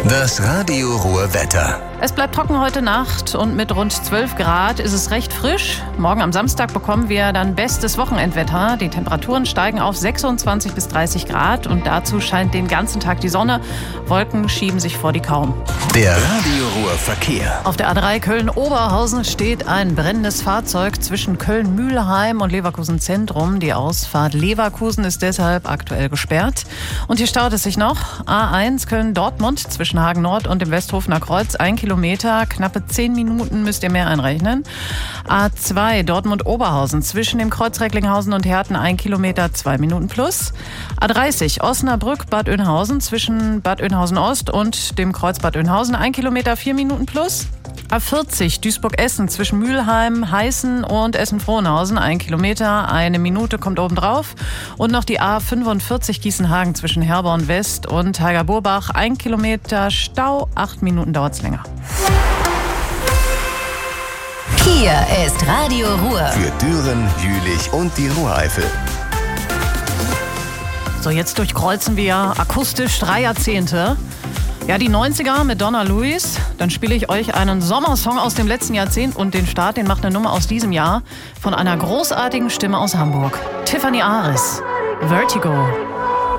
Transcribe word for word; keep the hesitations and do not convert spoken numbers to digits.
Das Radio Ruhr Wetter. Es bleibt trocken heute Nacht und mit rund zwölf Grad ist es recht frisch. Morgen am Samstag bekommen wir dann bestes Wochenendwetter. Die Temperaturen steigen auf sechsundzwanzig bis dreißig Grad und dazu scheint den ganzen Tag die Sonne. Wolken schieben sich vor die kaum. Der Radio Ruhr Verkehr. Auf der A drei Köln-Oberhausen steht ein brennendes Fahrzeug zwischen Köln-Mühlheim und Leverkusen Zentrum. Die Ausfahrt Leverkusen ist deshalb aktuell gesperrt. Und hier staut es sich noch. A eins Köln-Dortmund zwischen Hagen Nord und dem Westhofener Kreuz. Ein Kilometer, knappe zehn Minuten müsst ihr mehr einrechnen. A zwei Dortmund-Oberhausen zwischen dem Kreuz Recklinghausen und Herten. Ein Kilometer, zwei Minuten plus. A dreißig Osnabrück-Bad Oeynhausen zwischen Bad Oeynhausen-Ost und dem Kreuz Bad Oeynhausen. Ein Kilometer, vier Minuten plus. A vierzig Duisburg-Essen zwischen Mülheim, Heißen und Essen-Frohnhausen. Ein Kilometer, eine Minute kommt obendrauf. Und noch die A fünfundvierzig Gießen-Hagen zwischen Herborn West und Heiger-Burbach. Ein Kilometer Stau, acht Minuten dauert's länger. Hier ist Radio Ruhr. Für Düren, Jülich und die Ruhreifel. So, jetzt durchkreuzen wir akustisch drei Jahrzehnte. Ja, die neunziger mit Donna Lewis. Dann spiele ich euch einen Sommersong aus dem letzten Jahrzehnt und den Start, den macht eine Nummer aus diesem Jahr von einer großartigen Stimme aus Hamburg. Tiffany Aris, Vertigo.